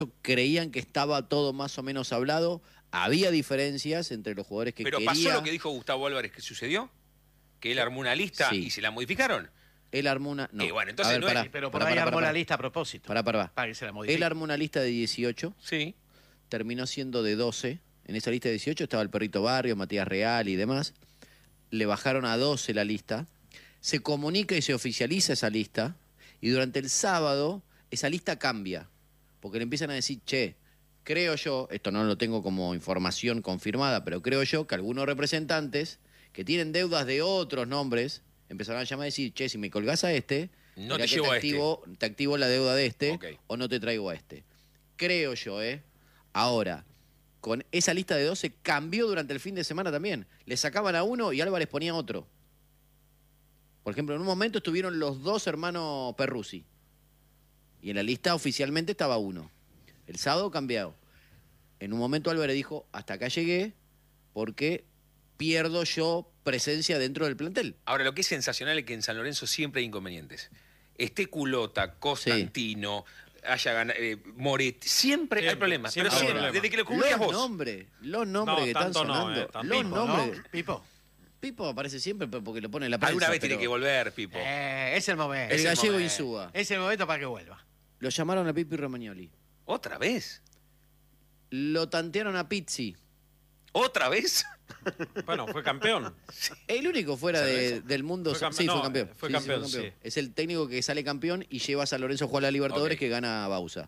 creían que estaba todo más o menos hablado. Había diferencias entre los jugadores que Pero quería. pasó lo que dijo Gustavo Álvarez que sucedió, que él armó una lista Sí. y se la modificaron. Él armó una... No. Bueno, entonces A ver, no es- pará, Pero por pará, ahí pará, armó pará. la lista a propósito. Pará. Para que se la modifique. Él armó una lista de 18, Sí. terminó siendo de 12. En esa lista de 18 estaba el Perrito Barrio, Matías Real y demás. Le bajaron a 12 la lista. Se comunica y se oficializa esa lista. Y durante el sábado, esa lista cambia. Porque le empiezan a decir, che, creo yo, esto no lo tengo como información confirmada, pero creo yo que algunos representantes que tienen deudas de otros nombres empezaron a llamar y decir, che, si me colgás a este, No mirá te que llevo a este. te activo la deuda de este Ok. o no te traigo a este. Creo yo, ¿eh? Ahora, con esa lista de 12 cambió durante el fin de semana también. Le sacaban a uno y Álvarez ponía otro. Por ejemplo, en un momento estuvieron los dos hermanos Perruzzi. Y en la lista oficialmente estaba uno. El sábado cambiado. En un momento Álvarez dijo, hasta acá llegué porque pierdo yo presencia dentro del plantel. Ahora, lo que es sensacional es que en San Lorenzo siempre hay inconvenientes. Esté Culota, Constantino, haya ganado, Moretti, siempre hay problemas. siempre Pero hay siempre, problemas. desde que lo cubrías vos. Los nombres No, que están tanto no, sonando. tan Los Pipo, nombres. ¿no? Pipo. Pipo aparece siempre porque lo pone en la prensa. Alguna vez tiene pero que volver, Pipo. Es el momento. El es gallego momento. Insúa. Es el momento para que vuelva. Lo llamaron a Pipi Romagnoli. ¿Otra vez? Lo tantearon a Pizzi. ¿Otra vez? Bueno, fue campeón. El único fuera del mundo. Fue Sí, campeón. fue No, campeón. fue Sí, campeón, fue sí. Es el técnico que sale campeón y lleva a San Lorenzo a jugar a la Libertadores Ok. que gana a Bausa.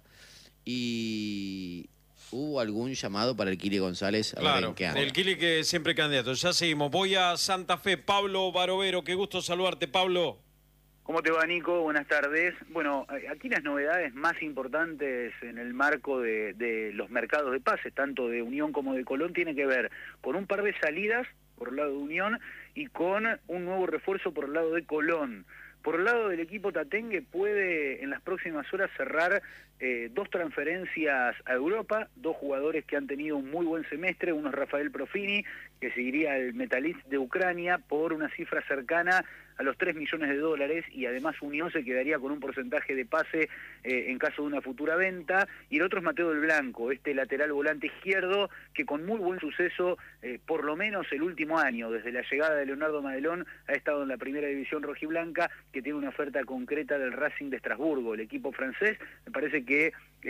Y hubo algún llamado para el Kili González a ver Claro, en qué anda. el Kili que siempre candidato. Ya seguimos. Voy a Santa Fe. Pablo Barovero, qué gusto saludarte, Pablo. ¿Cómo te va, Nico? Buenas tardes. Bueno, aquí las novedades más importantes en el marco de los mercados de pases, tanto de Unión como de Colón, tiene que ver con un par de salidas por el lado de Unión y con un nuevo refuerzo por el lado de Colón. Por el lado del equipo tatengue puede en las próximas horas cerrar 2 transferencias a Europa, 2 jugadores que han tenido un muy buen semestre, uno es Rafael Profini, que seguiría al Metalist de Ucrania por una cifra cercana a los $3 millones, y además Unión se quedaría con un porcentaje de pase en caso de una futura venta, y el otro es Mateo del Blanco, este lateral volante izquierdo que con muy buen suceso, por lo menos el último año, desde la llegada de Leonardo Madelón, ha estado en la primera división rojiblanca, que tiene una oferta concreta del Racing de Estrasburgo, el equipo francés. Me parece que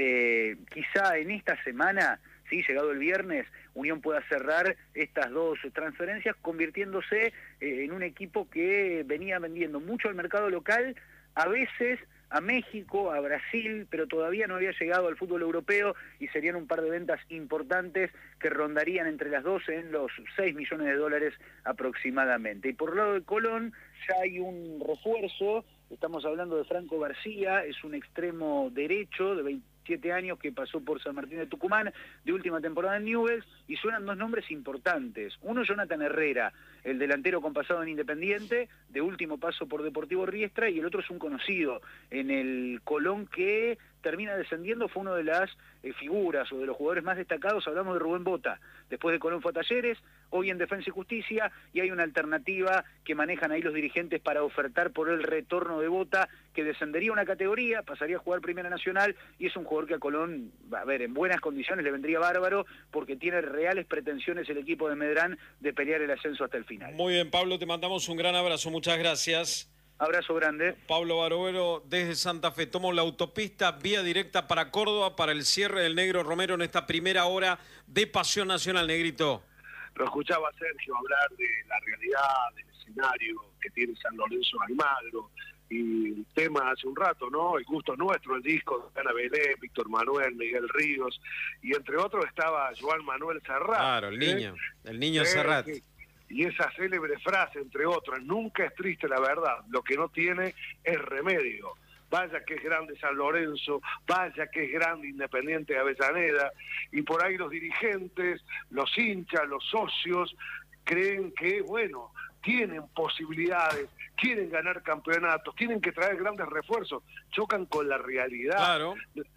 quizá en esta semana, sí, llegado el viernes, Unión pueda cerrar estas 2 transferencias, convirtiéndose en un equipo que venía vendiendo mucho al mercado local, a veces a México, a Brasil, pero todavía no había llegado al fútbol europeo, y serían un par de ventas importantes que rondarían entre las dos en los $6 millones aproximadamente. Y por el lado de Colón ya hay un refuerzo, estamos hablando de Franco García, es un extremo derecho de 27 años que pasó por San Martín de Tucumán, de última temporada en Newell's, y suenan 2 nombres importantes. Uno, Jonathan Herrera, el delantero con pasado en Independiente, de último paso por Deportivo Riestra, y el otro es un conocido en el Colón que termina descendiendo, fue uno de las figuras o de los jugadores más destacados. Hablamos de Rubén Bota, después de Colón fue a Talleres, hoy en Defensa y Justicia, y hay una alternativa que manejan ahí los dirigentes para ofertar por el retorno de Bota, que descendería una categoría, pasaría a jugar Primera Nacional, y es un jugador que a Colón, a ver, en buenas condiciones le vendría bárbaro, porque tiene reales pretensiones el equipo de Medrán de pelear el ascenso hasta el final. Muy bien, Pablo, te mandamos un gran abrazo. Muchas gracias. Abrazo grande. Pablo Barovero desde Santa Fe. Tomo la autopista vía directa para Córdoba para el cierre del Negro Romero en esta primera hora de Pasión Nacional, Negrito. Lo escuchaba a Sergio hablar de la realidad, del escenario que tiene San Lorenzo Almagro, y el tema hace un rato, ¿no? El gusto nuestro, el disco de Ana Belén, Víctor Manuel, Miguel Ríos, y entre otros estaba Joan Manuel Serrat. Claro, el niño Serrat. Sí. Y esa célebre frase, entre otras, nunca es triste la verdad, lo que no tiene es remedio. Vaya que es grande San Lorenzo, vaya que es grande Independiente de Avellaneda, y por ahí los dirigentes, los hinchas, los socios, creen que, bueno, tienen posibilidades, quieren ganar campeonatos, tienen que traer grandes refuerzos, chocan con la realidad. Claro.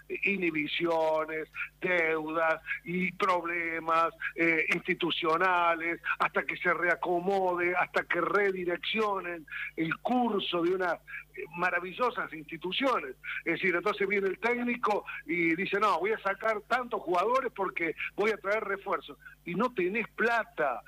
Inhibiciones, deudas y problemas institucionales, hasta que se reacomode, hasta que redireccionen el curso de una maravillosas instituciones. Es decir, entonces viene el técnico y dice, no, voy a sacar tantos jugadores porque voy a traer refuerzos. Y no tenés plata.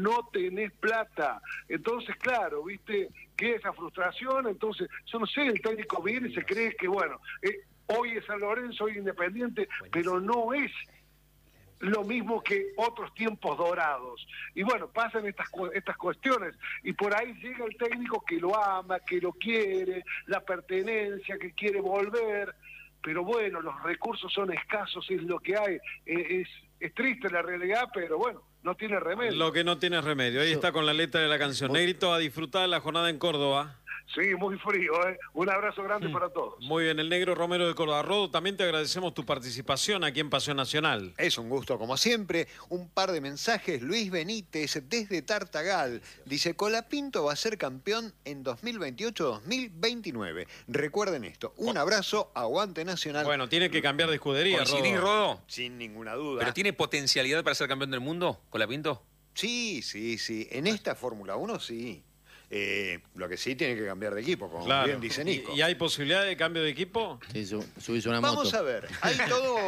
Entonces, claro, viste, que esa frustración, entonces, yo no sé, el técnico viene y se cree que, bueno, hoy es San Lorenzo, hoy Independiente, pero no es lo mismo que otros tiempos dorados. Y bueno, pasan estas cuestiones y por ahí llega el técnico que lo ama, que lo quiere, la pertenencia, que quiere volver, pero bueno, los recursos son escasos, es lo que hay. Es triste la realidad, pero bueno, no tiene remedio. Lo que no tiene remedio. Ahí está con la letra de la canción. Negrito, a disfrutar de la jornada en Córdoba. Sí, muy frío, ¿eh? Un abrazo grande para todos. Muy bien, el Negro Romero de Córdoba. Rodo, también te agradecemos tu participación aquí en Pasión Nacional. Es un gusto, como siempre. Un par de mensajes. Luis Benítez, desde Tartagal, dice, Colapinto va a ser campeón en 2028-2029. Recuerden esto. Un abrazo, aguante Nacional. Bueno, tiene que cambiar de escudería, ¿Coincidís, Rodo? Sin ninguna duda. ¿Pero tiene potencialidad para ser campeón del mundo, Colapinto? Sí. En esta Fórmula 1, sí. Lo que sí tiene que cambiar de equipo, como bien dice Nico. ¿Y hay posibilidad de cambio de equipo? Sí, subís una moto. Vamos a ver, hay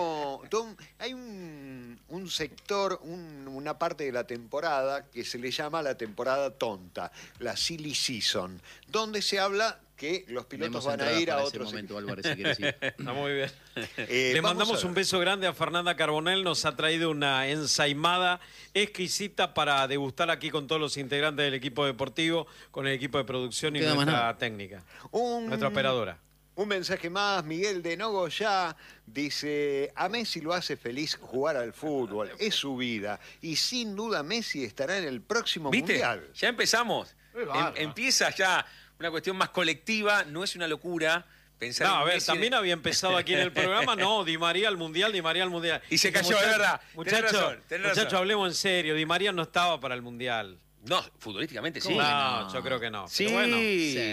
hay un sector, una parte de la temporada que se le llama la temporada tonta, la silly season, donde se habla que los pilotos van a ir a otros momento, Álvarez, si quieres ir. Está muy bien. Le mandamos un beso grande a Fernanda Carbonell. Nos ha traído una ensaimada exquisita para degustar aquí con todos los integrantes del equipo deportivo, con el equipo de producción y nuestra técnica, nuestra operadora. Un mensaje más, Miguel de Nogoyá dice, a Messi lo hace feliz jugar al fútbol, es su vida, y sin duda Messi estará en el próximo Mundial. Ya empezamos. Empieza ya una cuestión más colectiva, no es una locura pensar en a ver, Messi. También había empezado aquí en el programa, Di María al Mundial. Y se cayó, es verdad. Muchachos, hablemos en serio, Di María no estaba para el Mundial. No, futbolísticamente sí. No, yo creo que no. Sí. Pero bueno,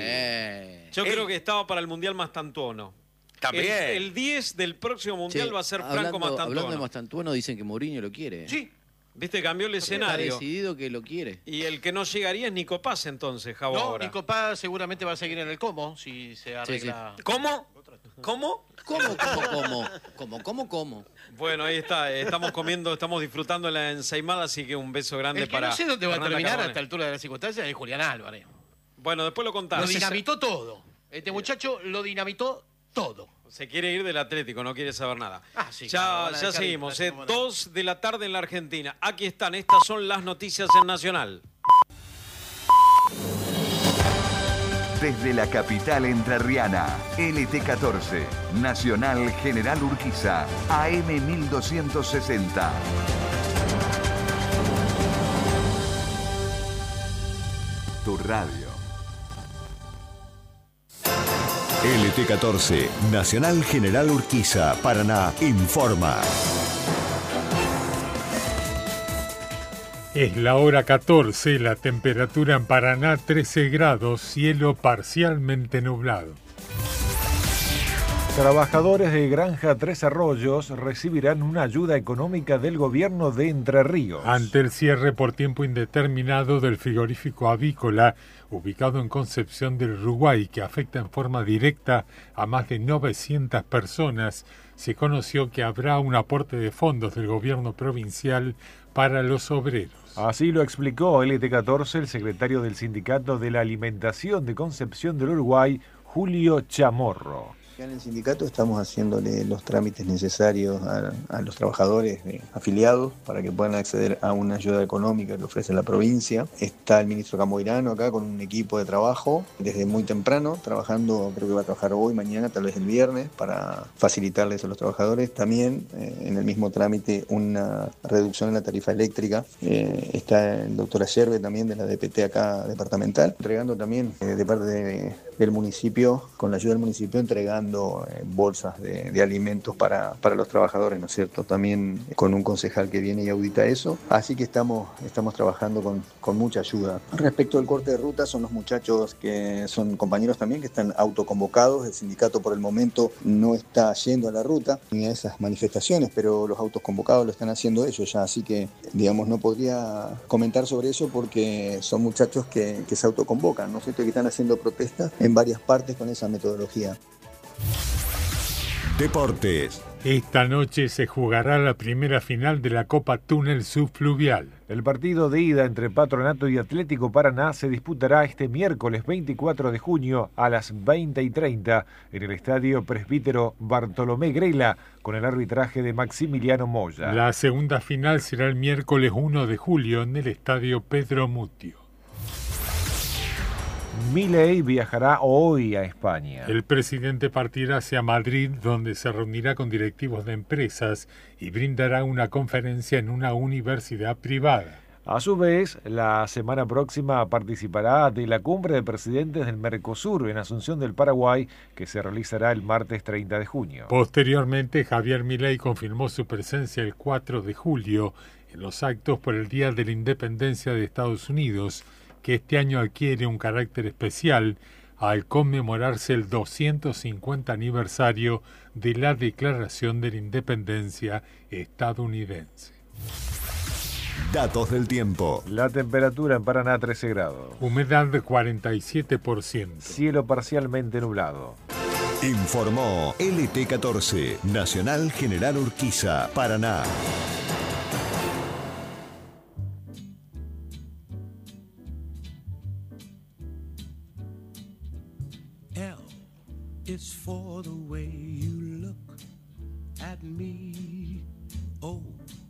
yo creo que estaba para el Mundial Mastantuono. También. El 10 del próximo Mundial va a ser Franco Mastantuono. Hablando de Mastantuono, dicen que Mourinho lo quiere. Sí. Viste, cambió el escenario. Está decidido que lo quiere. Y el que no llegaría es Nico Paz entonces, Javo. No, ahora. Nico Paz seguramente va a seguir en el Como, si se arregla. Sí. ¿Cómo? Bueno, ahí está. Estamos disfrutando la ensaimada, así que un beso grande para. No sé dónde va a Fernanda terminar a Carbonell. esta altura de las circunstancias es Julián Álvarez. Bueno, después lo contamos. Lo dinamitó todo. Este muchacho lo dinamitó todo. Se quiere ir del Atlético, no quiere saber nada. Sí, ya claro, seguimos. cómo no. 2 de la tarde en la Argentina. Aquí están, estas son las noticias en Nacional. Desde la capital entrerriana, LT14, Nacional General Urquiza, AM 1260. Tu radio. LT14, Nacional General Urquiza, Paraná, informa. Es la hora 14, la temperatura en Paraná 13 grados, cielo parcialmente nublado. Trabajadores de Granja Tres Arroyos recibirán una ayuda económica del gobierno de Entre Ríos. Ante el cierre por tiempo indeterminado del frigorífico avícola, ubicado en Concepción del Uruguay, que afecta en forma directa a más de 900 personas, se conoció que habrá un aporte de fondos del gobierno provincial para los obreros. Así lo explicó LT14 el secretario del Sindicato de la Alimentación de Concepción del Uruguay, Julio Chamorro. En el sindicato estamos haciéndole los trámites necesarios a los trabajadores afiliados para que puedan acceder a una ayuda económica que ofrece la provincia. Está el ministro Camoirano acá con un equipo de trabajo desde muy temprano, trabajando, creo que va a trabajar hoy, mañana, tal vez el viernes, para facilitarles a los trabajadores. También en el mismo trámite una reducción en la tarifa eléctrica. Está el doctor Ayerbe también de la DPT acá departamental, entregando también de parte del municipio, con la ayuda del municipio, entregando bolsas de alimentos para los trabajadores, ¿no es cierto? También con un concejal que viene y audita eso. Así que estamos trabajando con mucha ayuda. Respecto al corte de ruta, son los muchachos que son compañeros también que están autoconvocados. El sindicato por el momento no está yendo a la ruta ni a esas manifestaciones, pero los autoconvocados lo están haciendo ellos ya. Así que, digamos, no podría comentar sobre eso porque son muchachos que se autoconvocan, ¿no es cierto? Que están haciendo protestas en varias partes con esa metodología. Deportes. Esta noche se jugará la primera final de la Copa Túnel Subfluvial. El partido de ida entre Patronato y Atlético Paraná se disputará este miércoles 24 de junio a las 20:30 en el Estadio Presbítero Bartolomé Grela con el arbitraje de Maximiliano Moya. La segunda final será el miércoles 1 de julio en el Estadio Pedro Mutio. Milei viajará hoy a España. El presidente partirá hacia Madrid, donde se reunirá con directivos de empresas y brindará una conferencia en una universidad privada. A su vez, la semana próxima participará de la cumbre de presidentes del Mercosur en Asunción del Paraguay, que se realizará el martes 30 de junio. Posteriormente, Javier Milei confirmó su presencia el 4 de julio en los actos por el Día de la Independencia de Estados Unidos, que este año adquiere un carácter especial al conmemorarse el 250 aniversario de la Declaración de la Independencia estadounidense. Datos del tiempo. La temperatura en Paraná 13 grados. Humedad de 47%. Cielo parcialmente nublado. Informó LT14, Nacional General Urquiza, Paraná. It's for the way you look at me. Oh,